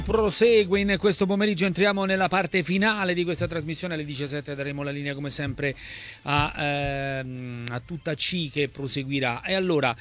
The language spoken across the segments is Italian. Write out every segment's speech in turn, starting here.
Prosegue in questo pomeriggio, entriamo nella parte finale di questa trasmissione. Alle 17 daremo la linea come sempre a tutta C che proseguirà. E allora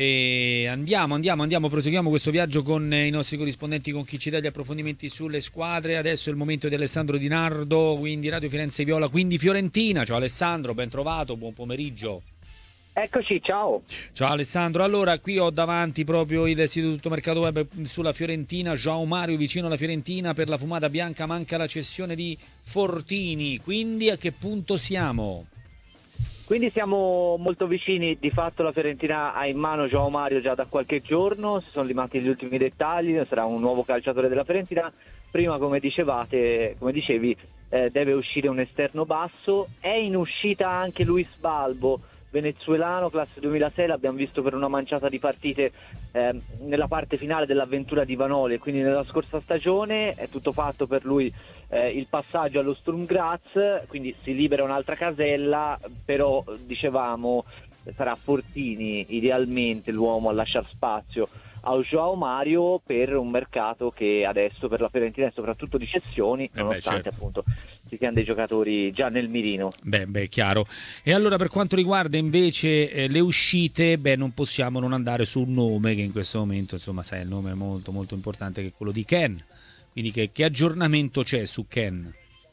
proseguiamo questo viaggio con i nostri corrispondenti, con chi ci dà gli approfondimenti sulle squadre. Adesso è il momento di Alessandro Di Nardo, quindi Radio Firenze Viola, quindi Fiorentina. Ciao Alessandro, ben trovato, buon pomeriggio. Eccoci, ciao. Ciao Alessandro, allora qui ho davanti proprio il sito di Tutto Mercato Web sulla Fiorentina. João Mario vicino alla Fiorentina per la fumata bianca, manca la cessione di Fortini, quindi a che punto siamo? Quindi siamo molto vicini, di fatto la Fiorentina ha in mano João Mario già da qualche giorno, si sono limati gli ultimi dettagli, sarà un nuovo calciatore della Fiorentina. Prima, come dicevi, deve uscire un esterno basso, è in uscita anche Luis Balbo, venezuelano, classe 2006, l'abbiamo visto per una manciata di partite nella parte finale dell'avventura di Vanoli, e quindi nella scorsa stagione è tutto fatto per lui il passaggio allo Sturm Graz, quindi si libera un'altra casella, però dicevamo sarà Fortini idealmente l'uomo a lasciare spazio a João Mario per un mercato che adesso per la Fiorentina è soprattutto di cessioni, nonostante certo. appunto ci siano dei giocatori già nel mirino. Beh, chiaro. E allora per quanto riguarda invece le uscite, non possiamo non andare su un nome che in questo momento, insomma, sai, il nome è molto molto importante, che è quello di Ken. Quindi che aggiornamento c'è su Ken?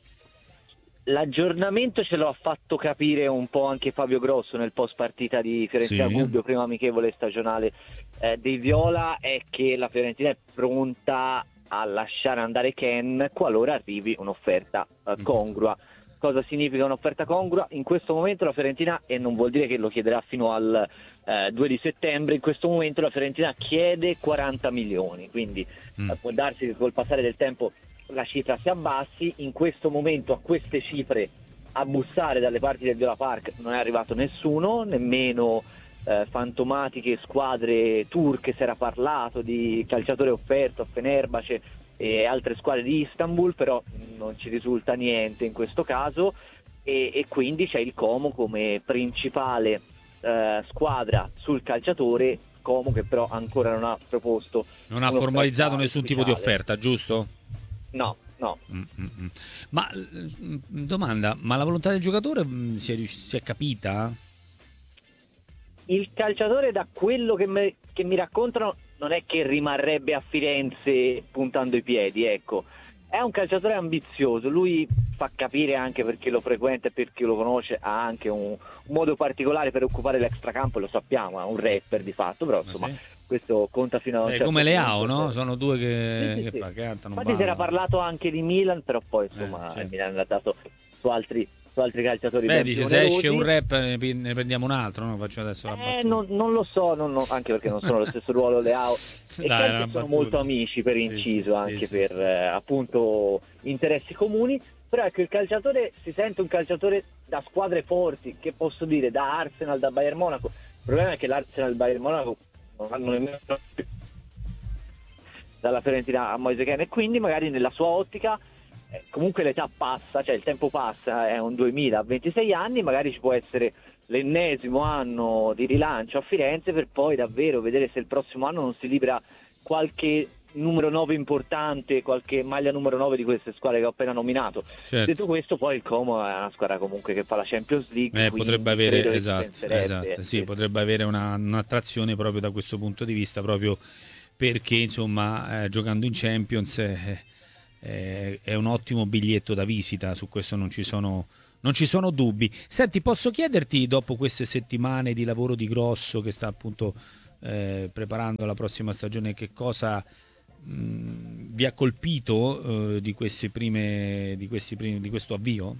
L'aggiornamento ce lo ha fatto capire un po' anche Fabio Grosso nel post partita di Fiorentina Gubbio, prima amichevole stagionale dei Viola, è che la Fiorentina è pronta a lasciare andare Ken qualora arrivi un'offerta congrua. Cosa significa un'offerta congrua? In questo momento la Fiorentina, e non vuol dire che lo chiederà fino al 2 di settembre, in questo momento la Fiorentina chiede 40 milioni, quindi può darsi che col passare del tempo la cifra si abbassi. In questo momento a queste cifre a bussare dalle parti del Viola Park non è arrivato nessuno, nemmeno fantomatiche squadre turche, si era parlato di calciatore offerto a Fenerbahce e altre squadre di Istanbul, però non ci risulta niente in questo caso, e quindi c'è il Como come principale squadra sul calciatore. Como che però ancora non ha proposto, non ha formalizzato nessun tipo di offerta, giusto? No. Ma domanda, ma la volontà del giocatore si è capita? Il calciatore, da quello che mi raccontano, non è che rimarrebbe a Firenze puntando i piedi, ecco. È un calciatore ambizioso, lui fa capire, anche perché lo frequenta e perché lo conosce, ha anche un modo particolare per occupare l'extracampo, lo sappiamo, è un rapper di fatto, però insomma questo conta fino a un certo come punto. Leao, no? Sono due che cantano. Infatti si era parlato anche di Milan, però poi insomma il Milan ha dato su altri calciatori. Dice, se esce un rap ne prendiamo un altro, no? Faccio adesso la battuta. Non lo so, anche perché non sono lo stesso ruolo Leao e Ken sono molto amici, per inciso, anche per appunto interessi comuni. Però ecco, il calciatore si sente un calciatore da squadre forti, che posso dire, da Arsenal, da Bayern Monaco. Il problema è che l'Arsenal e il Bayern Monaco non hanno nemmeno dalla Fiorentina a Moise Kean, e quindi magari nella sua ottica comunque l'età passa, cioè il tempo passa, è un 2000 a 26 anni, magari ci può essere l'ennesimo anno di rilancio a Firenze per poi davvero vedere se il prossimo anno non si libera qualche numero 9 importante, qualche maglia numero 9 di queste squadre che ho appena nominato. Certo. Detto questo, poi il Como è una squadra comunque che fa la Champions League, potrebbe avere potrebbe avere un'attrazione proprio da questo punto di vista, proprio perché insomma giocando in Champions è un ottimo biglietto da visita, su questo non ci sono dubbi. Senti, posso chiederti, dopo queste settimane di lavoro di Grosso che sta appunto preparando la prossima stagione, che cosa vi ha colpito di questo avvio?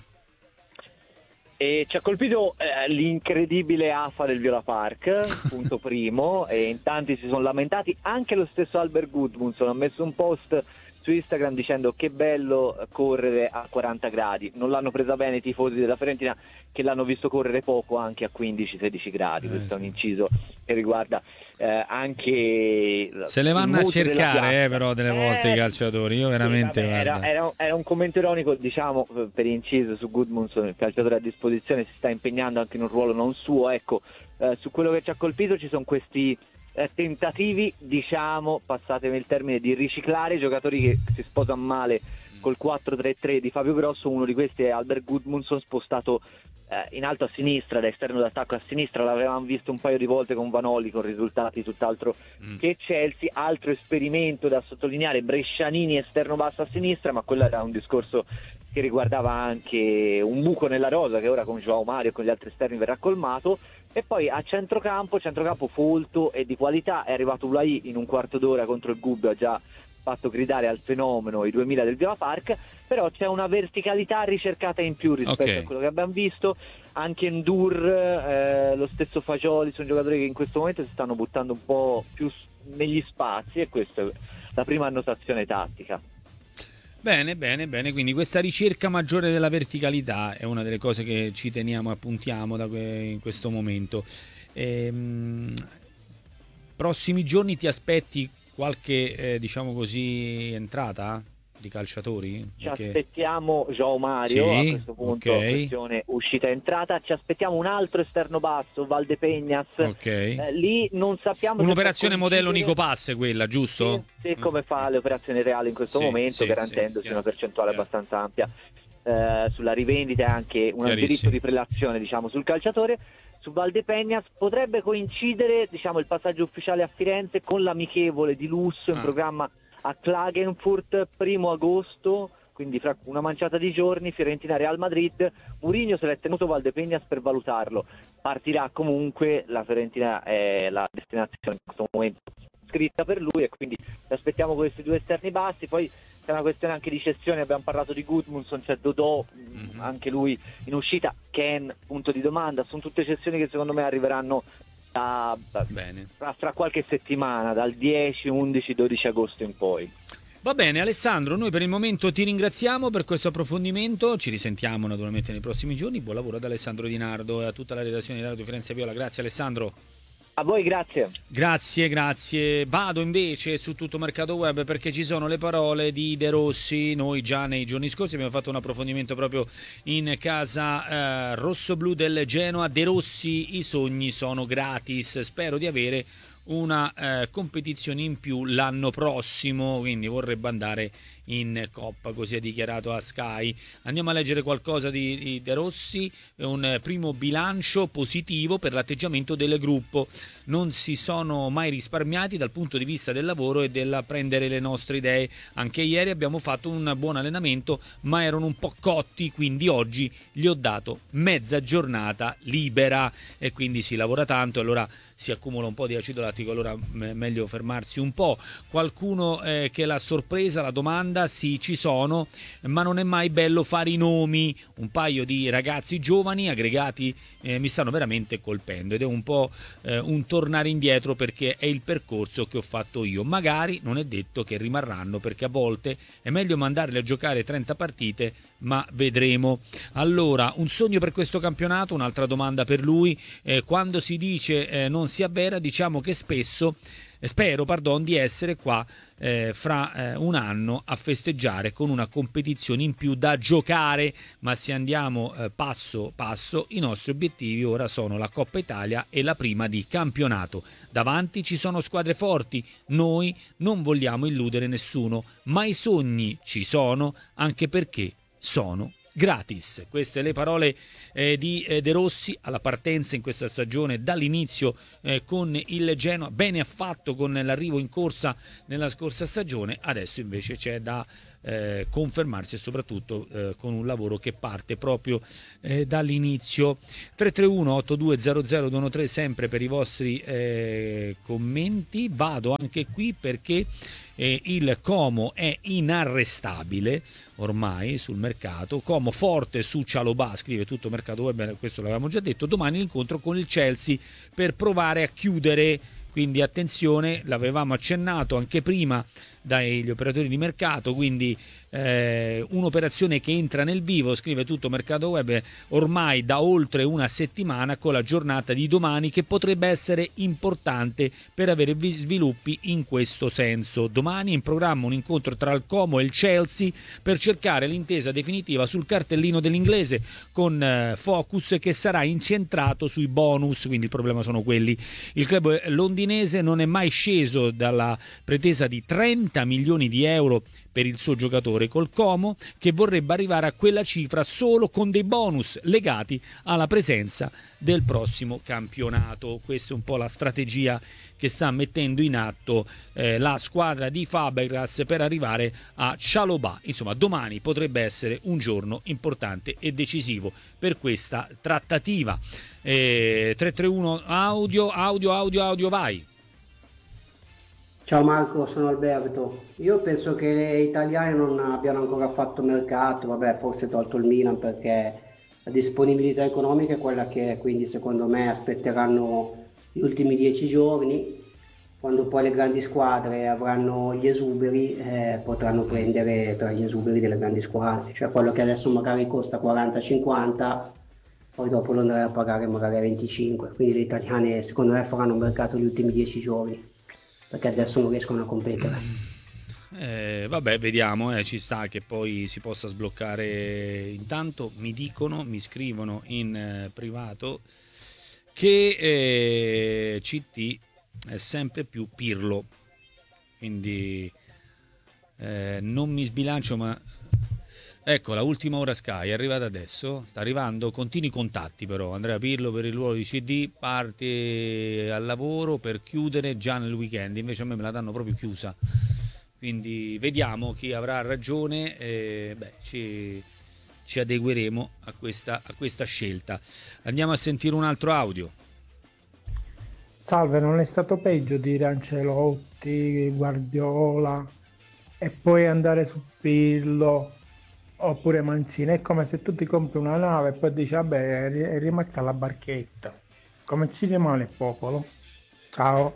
E ci ha colpito l'incredibile afa del Viola Park, punto primo, e in tanti si sono lamentati. Anche lo stesso Albert Gudmundsson ha messo un post su Instagram dicendo che bello correre a 40 gradi. Non l'hanno presa bene i tifosi della Fiorentina, che l'hanno visto correre poco anche a 15-16 gradi. Questo è un inciso che riguarda anche se le vanno a cercare però delle volte i calciatori. Io veramente era un commento ironico, diciamo, per inciso su Gudmundsson. Il calciatore a disposizione si sta impegnando anche in un ruolo non suo, ecco. Su quello che ci ha colpito ci sono questi tentativi, diciamo, passatemi il termine, di riciclare giocatori che si sposano male col 4-3-3 di Fabio Grosso. Uno di questi è Albert Gudmundsson, spostato in alto a sinistra, da esterno d'attacco a sinistra. L'avevamo visto un paio di volte con Vanoli, con risultati tutt'altro che Chelsea. Altro esperimento da sottolineare, Brescianini esterno basso a sinistra, ma quello era un discorso che riguardava anche un buco nella rosa che ora con João Mario e con gli altri esterni verrà colmato. E poi a centrocampo folto e di qualità. È arrivato Ulai in un quarto d'ora contro il Gubbio, ha già fatto gridare al fenomeno i 2000 del Viola Park, però c'è una verticalità ricercata in più rispetto a quello che abbiamo visto. Anche Ndur, lo stesso Fagioli, sono giocatori che in questo momento si stanno buttando un po' più negli spazi, e questa è la prima annotazione tattica. Bene, quindi questa ricerca maggiore della verticalità è una delle cose che ci teniamo e appuntiamo in questo momento. Prossimi giorni ti aspetti qualche, diciamo così, entrata di calciatori? Ci aspettiamo João Mario, a questo punto, questione uscita e entrata. Ci aspettiamo un altro esterno basso, Valdepeñas. Lì non sappiamo. Un'operazione modello Nico Pass, quella, giusto? Sì, come fa le operazioni reali in questo momento, garantendosi una percentuale abbastanza ampia sulla rivendita e anche un diritto di prelazione, diciamo, sul calciatore. Su Valdepeñas potrebbe coincidere, diciamo, il passaggio ufficiale a Firenze con l'amichevole di lusso in programma a Klagenfurt 1 agosto, quindi fra una manciata di giorni. Fiorentina Real Madrid. Mourinho se l'è tenuto Valdepeñas per valutarlo. Partirà comunque, la Fiorentina è la destinazione in questo momento scritta per lui, e quindi aspettiamo questi due esterni bassi. Poi c'è una questione anche di cessione, abbiamo parlato di Gudmundsson, c'è Dodò, anche lui in uscita, Ken, punto di domanda. Sono tutte cessioni che secondo me arriveranno fra qualche settimana, dal 10, 11, 12 agosto in poi. Va bene Alessandro, noi per il momento ti ringraziamo per questo approfondimento, ci risentiamo naturalmente nei prossimi giorni. Buon lavoro ad Alessandro Di Nardo e a tutta la redazione di Radio Firenze Viola. Grazie Alessandro. A voi, grazie. Grazie. Vado invece su Tutto Mercato Web, perché ci sono le parole di De Rossi. Noi già nei giorni scorsi abbiamo fatto un approfondimento proprio in casa rossoblu del Genoa. De Rossi: i sogni sono gratis, spero di avere una competizione in più l'anno prossimo, quindi vorrebbe andare in Coppa, così ha dichiarato a Sky. Andiamo a leggere qualcosa di De Rossi. Un primo bilancio positivo per l'atteggiamento del gruppo: non si sono mai risparmiati dal punto di vista del lavoro e del prendere le nostre idee. Anche ieri abbiamo fatto un buon allenamento, ma erano un po' cotti, quindi oggi gli ho dato mezza giornata libera, e quindi si lavora tanto, allora si accumula un po' di acido lattico, allora meglio fermarsi un po'. Qualcuno che l'ha sorpresa la domanda? Sì, ci sono, ma non è mai bello fare i nomi. Un paio di ragazzi giovani aggregati mi stanno veramente colpendo, ed è un po' un tornare indietro, perché è il percorso che ho fatto io. Magari non è detto che rimarranno, perché a volte è meglio mandarli a giocare 30 partite, ma vedremo. Allora, un sogno per questo campionato, un'altra domanda per lui. Quando si dice non si avvera, diciamo che spero di essere qua fra un anno a festeggiare con una competizione in più da giocare, ma se andiamo passo passo, i nostri obiettivi ora sono la Coppa Italia e la prima di campionato. Davanti ci sono squadre forti, noi non vogliamo illudere nessuno, ma i sogni ci sono, anche perché sono gratis. Queste le parole di De Rossi alla partenza in questa stagione, dall'inizio con il Genoa. Bene ha fatto con l'arrivo in corsa nella scorsa stagione, adesso invece c'è da confermarsi, e soprattutto con un lavoro che parte proprio dall'inizio. 331-8200-213 sempre per i vostri commenti. Vado anche qui perché il Como è inarrestabile ormai sul mercato. Como forte su Cialobà, scrive Tutto Mercato Web, questo l'avevamo già detto. Domani l'incontro con il Chelsea per provare a chiudere, quindi attenzione, l'avevamo accennato anche prima dagli operatori di mercato, quindi un'operazione che entra nel vivo, scrive tutto Mercato Web, ormai da oltre una settimana, con la giornata di domani che potrebbe essere importante per avere sviluppi in questo senso. Domani è in programma un incontro tra il Como e il Chelsea per cercare l'intesa definitiva sul cartellino dell'inglese, con focus che sarà incentrato sui bonus, quindi il problema sono quelli. Il club londinese non è mai sceso dalla pretesa di 30 milioni di euro per il suo giocatore, col Como che vorrebbe arrivare a quella cifra solo con dei bonus legati alla presenza del prossimo campionato. Questa è un po' la strategia che sta mettendo in atto la squadra di Fabregas per arrivare a Chalobah. Insomma, domani potrebbe essere un giorno importante e decisivo per questa trattativa. 331 audio, vai. Ciao Marco, sono Alberto. Io penso che gli italiani non abbiano ancora fatto mercato, vabbè, forse tolto il Milan perché la disponibilità economica è quella che è, quindi secondo me aspetteranno gli ultimi 10 giorni, quando poi le grandi squadre avranno gli esuberi, potranno prendere tra gli esuberi delle grandi squadre, cioè quello che adesso magari costa 40-50, poi dopo lo andrei a pagare magari a 25, quindi le italiane secondo me faranno mercato gli ultimi 10 giorni, perché adesso non riescono a competere. Vabbè, vediamo, ci sta che poi si possa sbloccare. Intanto mi scrivono in privato che CT è sempre più Pirlo, quindi non mi sbilancio, ma ecco, la ultima ora Sky è arrivata adesso, sta arrivando, continui contatti però. Andrea Pirlo per il ruolo di CD parte al lavoro per chiudere già nel weekend, invece a me la danno proprio chiusa, quindi vediamo chi avrà ragione. Ci adegueremo a questa scelta. Andiamo a sentire un altro audio. Salve, non è stato peggio dire Ancelotti, Guardiola e poi andare su Pirlo oppure Mancini? È come se tu ti compri una nave e poi dici vabbè, è rimasta la barchetta. Come ci rimane il popolo? Ciao.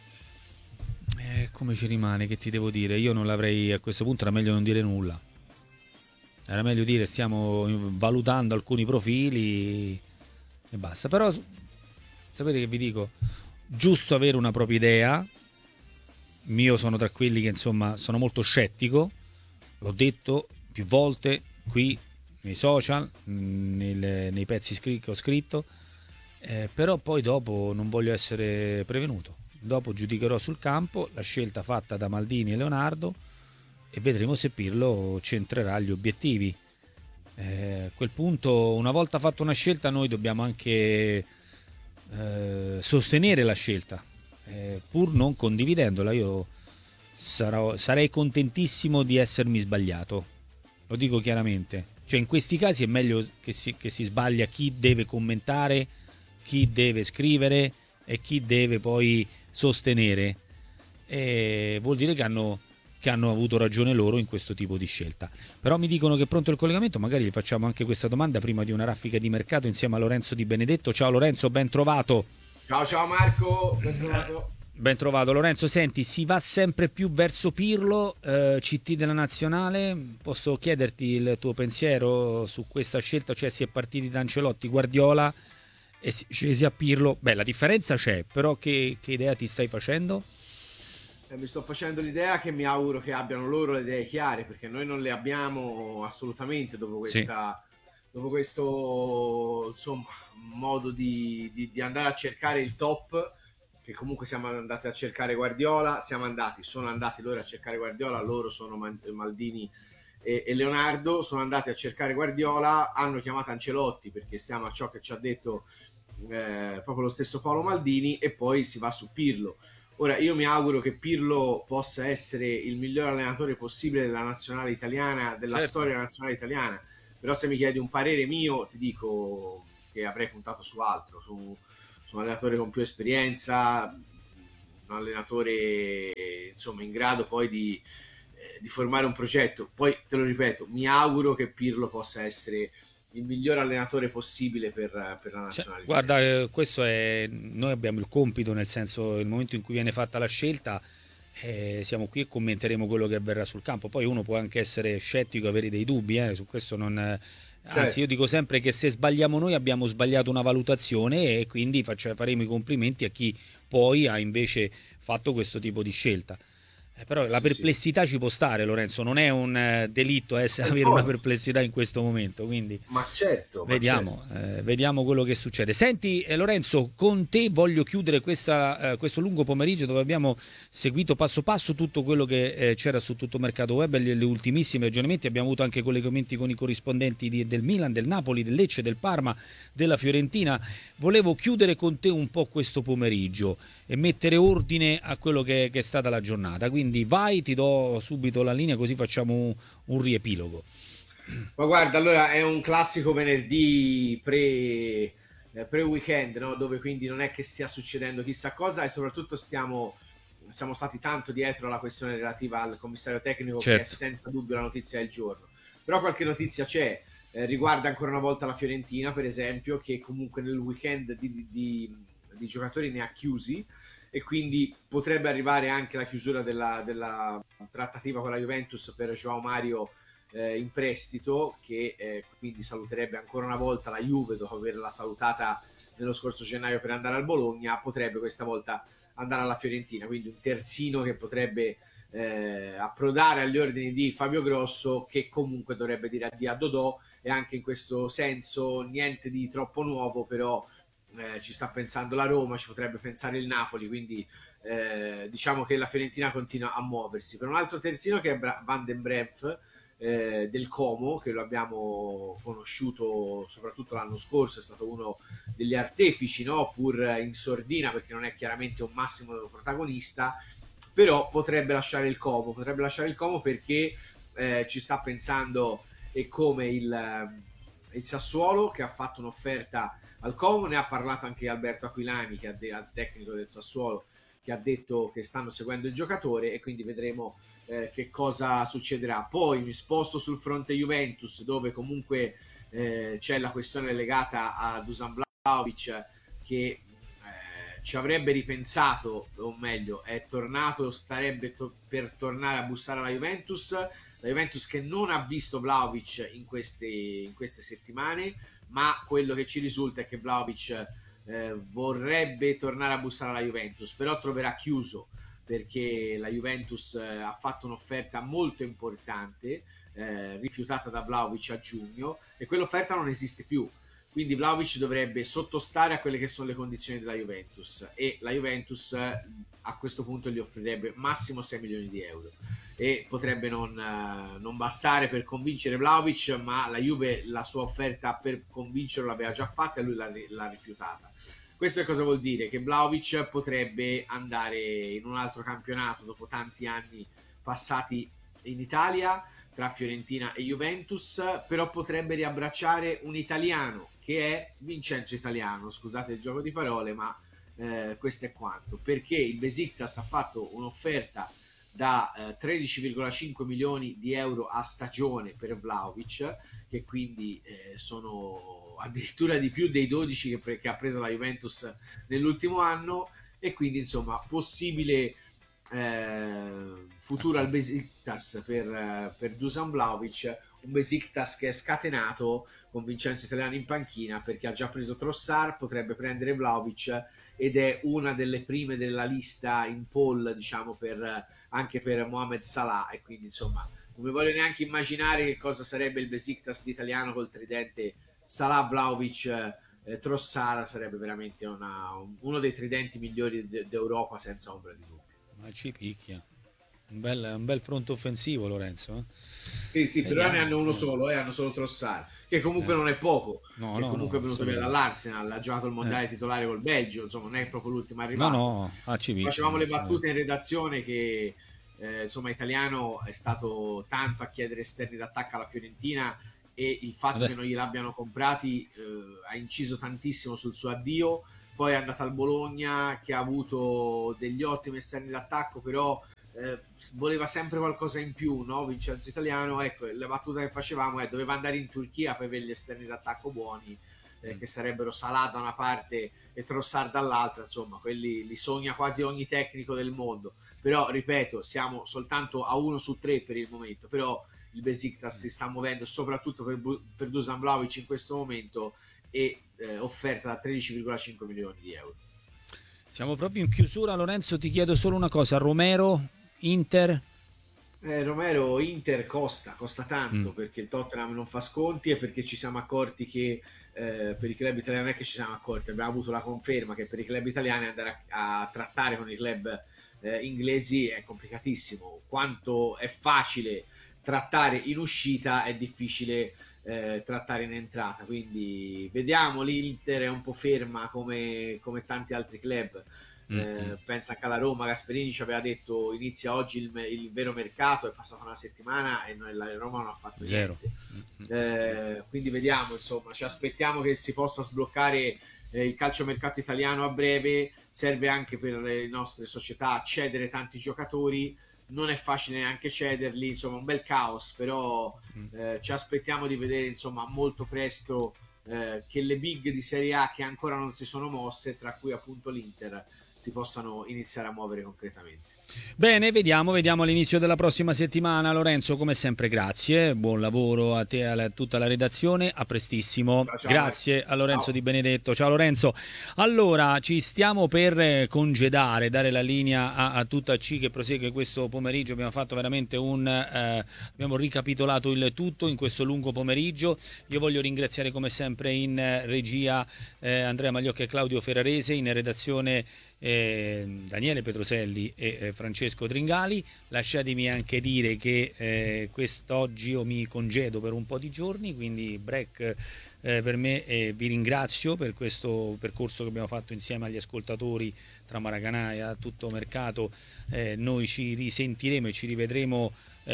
Come ci rimane, che ti devo dire? Io non l'avrei, a questo punto era meglio non dire nulla, era meglio dire stiamo valutando alcuni profili e basta. Però sapete che vi dico, giusto avere una propria idea. Io sono tra quelli che insomma sono molto scettico, l'ho detto più volte qui nei social, nei pezzi che ho scritto, però poi dopo non voglio essere prevenuto. Dopo giudicherò sul campo la scelta fatta da Maldini e Leonardo e vedremo se Pirlo centrerà gli obiettivi. A quel punto, una volta fatta una scelta, noi dobbiamo anche sostenere la scelta, pur non condividendola. Io sarei contentissimo di essermi sbagliato, lo dico chiaramente. Cioè, in questi casi è meglio che si sbaglia chi deve commentare, chi deve scrivere e chi deve poi sostenere. Vuol dire che hanno avuto ragione loro in questo tipo di scelta. Però mi dicono che è pronto il collegamento, magari gli facciamo anche questa domanda prima di una raffica di mercato insieme a Lorenzo Di Benedetto. Ciao Lorenzo, ben trovato. Ciao Marco, ben trovato. Ben trovato Lorenzo. Senti, si va sempre più verso Pirlo, CT della nazionale. Posso chiederti il tuo pensiero su questa scelta? Cioè, si è partiti da Ancelotti, Guardiola e si è scesi a Pirlo. Beh, la differenza c'è, però che idea ti stai facendo? Mi sto facendo l'idea che mi auguro che abbiano loro le idee chiare, perché noi non le abbiamo assolutamente dopo questo insomma, modo di andare a cercare il top, che comunque siamo andati a cercare Guardiola, sono andati loro a cercare Guardiola, loro sono Maldini e Leonardo, sono andati a cercare Guardiola, hanno chiamato Ancelotti perché siamo a ciò che ci ha detto proprio lo stesso Paolo Maldini, e poi si va su Pirlo. Ora io mi auguro che Pirlo possa essere il miglior allenatore possibile della nazionale italiana, della storia della nazionale italiana, però se mi chiedi un parere mio ti dico che avrei puntato su altro, su un allenatore con più esperienza, un allenatore insomma in grado poi di formare un progetto. Poi te lo ripeto, mi auguro che Pirlo possa essere il miglior allenatore possibile per la nazionale. Guarda, questo è, noi abbiamo il compito, nel senso, nel momento in cui viene fatta la scelta siamo qui e commenteremo quello che avverrà sul campo. Poi uno può anche essere scettico, avere dei dubbi, su questo non... Anzi, io dico sempre che se sbagliamo noi abbiamo sbagliato una valutazione, e quindi faremo i complimenti a chi poi ha invece fatto questo tipo di scelta. Però la perplessità ci può stare, Lorenzo, non è un delitto avere una perplessità in questo momento, quindi ma certo, vediamo, vediamo quello che succede. Senti, Lorenzo, con te voglio chiudere questo lungo pomeriggio dove abbiamo seguito passo passo tutto quello che c'era su tutto mercato web, le ultimissimi aggiornamenti. Abbiamo avuto anche collegamenti con i corrispondenti del Milan, del Napoli, del Lecce, del Parma, della Fiorentina. Volevo chiudere con te un po' questo pomeriggio e mettere ordine a quello che è stata la giornata. Quindi vai, ti do subito la linea così facciamo un riepilogo. Ma guarda, allora è un classico venerdì pre-weekend, no? Dove quindi non è che stia succedendo chissà cosa, e soprattutto siamo stati tanto dietro alla questione relativa al commissario tecnico, certo, che è senza dubbio la notizia del giorno. Però qualche notizia c'è, riguarda ancora una volta la Fiorentina, per esempio, che comunque nel weekend di giocatori ne ha chiusi, e quindi potrebbe arrivare anche la chiusura della trattativa con la Juventus per João Mario in prestito, che quindi saluterebbe ancora una volta la Juve dopo averla salutata nello scorso gennaio per andare al Bologna. Potrebbe questa volta andare alla Fiorentina, quindi un terzino che potrebbe approdare agli ordini di Fabio Grosso, che comunque dovrebbe dire addio a Dodò, e anche in questo senso niente di troppo nuovo, però ci sta pensando la Roma, ci potrebbe pensare il Napoli, quindi diciamo che la Fiorentina continua a muoversi. Per un altro terzino che è Van den Breef, del Como, che lo abbiamo conosciuto soprattutto l'anno scorso, è stato uno degli artefici, no? Pur in sordina, perché non è chiaramente un massimo protagonista, però potrebbe lasciare il Como perché ci sta pensando, e come il Sassuolo, che ha fatto un'offerta al Como. Ne ha parlato anche Alberto Aquilani, che al tecnico del Sassuolo, che ha detto che stanno seguendo il giocatore, e quindi vedremo che cosa succederà. Poi mi sposto sul fronte Juventus, dove comunque c'è la questione legata a Dusan Vlahovic, che ci avrebbe ripensato, o meglio è tornato, starebbe per tornare a bussare alla Juventus. La Juventus che non ha visto Vlahovic in queste settimane, ma quello che ci risulta è che Vlahovic vorrebbe tornare a bussare alla Juventus, però troverà chiuso, perché la Juventus ha fatto un'offerta molto importante, rifiutata da Vlahovic a giugno, e quell'offerta non esiste più. Quindi Vlahovic dovrebbe sottostare a quelle che sono le condizioni della Juventus, e la Juventus a questo punto gli offrirebbe massimo 6 milioni di euro, e potrebbe non bastare per convincere Vlahovic, ma la Juve la sua offerta per convincerlo l'aveva già fatta e lui l'ha rifiutata. Questo cosa vuol dire? Che Vlahovic potrebbe andare in un altro campionato dopo tanti anni passati in Italia, tra Fiorentina e Juventus, però potrebbe riabbracciare un italiano, che è Vincenzo Italiano. Scusate il gioco di parole, ma questo è quanto, perché il Besiktas ha fatto un'offerta da 13,5 milioni di euro a stagione per Vlahovic, che quindi sono addirittura di più dei 12 che ha preso la Juventus nell'ultimo anno, e quindi insomma possibile futuro al Besiktas per Dusan Vlahovic, un Besiktas che è scatenato con Vincenzo Italiano in panchina, perché ha già preso Trossard, potrebbe prendere Vlahovic, ed è una delle prime della lista in poll, diciamo, anche per Mohamed Salah, e quindi insomma non mi voglio neanche immaginare che cosa sarebbe il Besiktas italiano col tridente Salah, Vlahovic, Trossard. Sarebbe veramente uno dei tridenti migliori d'Europa, senza ombra di dubbio. Ma ci picchia. Un bel fronte offensivo, Lorenzo. Sì, però ne hanno uno solo, hanno solo Trossard, che comunque non è poco. Comunque è venuto via dall'Arsenal, ha giocato il mondiale titolare col Belgio, insomma non è proprio l'ultimo arrivato. Facevamo le battute in redazione che insomma Italiano è stato tanto a chiedere esterni d'attacco alla Fiorentina, e il fatto che non gliel'abbiano comprati ha inciso tantissimo sul suo addio. Poi è andato al Bologna, che ha avuto degli ottimi esterni d'attacco, però voleva sempre qualcosa in più, no? Vincenzo Italiano, ecco, la battuta che facevamo è: doveva andare in Turchia per avere gli esterni d'attacco buoni, che sarebbero Salah da una parte e Trossard dall'altra. Insomma, quelli li sogna quasi ogni tecnico del mondo. però ripeto, siamo soltanto a 1 su 3 per il momento, però il Besiktas si sta muovendo soprattutto per Dusan Vlahovic in questo momento, e offerta da 13,5 milioni di euro. Siamo proprio in chiusura. Lorenzo, ti chiedo solo una cosa: Romero, Inter? Romero, Inter costa tanto, perché il Tottenham non fa sconti, e perché ci siamo accorti che per i club italiani, non è che ci siamo accorti, abbiamo avuto la conferma che per i club italiani andare a trattare con i club inglesi è complicatissimo. Quanto è facile trattare in uscita, è difficile trattare in entrata, quindi vediamo. L'Inter è un po' ferma come tanti altri club. Pensa anche alla Roma. Gasperini ci aveva detto inizia oggi il vero mercato, è passata una settimana e la Roma non ha fatto niente. Quindi vediamo, insomma, ci aspettiamo che si possa sbloccare il calciomercato italiano a breve. Serve anche per le nostre società cedere tanti giocatori, non è facile neanche cederli, insomma un bel caos, però ci aspettiamo di vedere, insomma, molto presto che le big di Serie A che ancora non si sono mosse, tra cui appunto l'Inter, si possano iniziare a muovere concretamente. Bene, vediamo all'inizio della prossima settimana. Lorenzo, come sempre grazie, buon lavoro a te e a tutta la redazione, a prestissimo. Ciao. Grazie a Lorenzo Di Benedetto. Ciao Lorenzo. Allora, ci stiamo per congedare, dare la linea a tutta C che prosegue questo pomeriggio. Abbiamo fatto veramente abbiamo ricapitolato il tutto in questo lungo pomeriggio. Io voglio ringraziare come sempre in regia Andrea Magliocca e Claudio Ferrarese, in redazione Daniele Petroselli e Francesco Tringali. Lasciatemi anche dire che quest'oggi io mi congedo per un po' di giorni, quindi break per me, vi ringrazio per questo percorso che abbiamo fatto insieme agli ascoltatori tra Maracanà e a tutto mercato. Noi ci risentiremo e ci rivedremo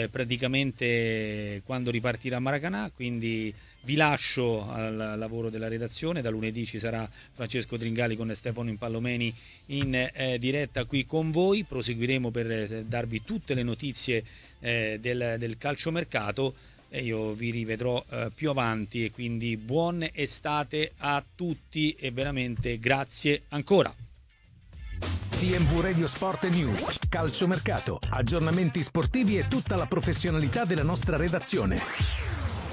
praticamente quando ripartirà Maracanà, quindi vi lascio al lavoro della redazione. Da lunedì ci sarà Francesco Tringali con Stefano Impallomeni in diretta qui con voi. Proseguiremo per darvi tutte le notizie del calciomercato e io vi rivedrò più avanti, e quindi buon estate a tutti e veramente grazie ancora. TMV Radio Sport News, calciomercato, aggiornamenti sportivi e tutta la professionalità della nostra redazione.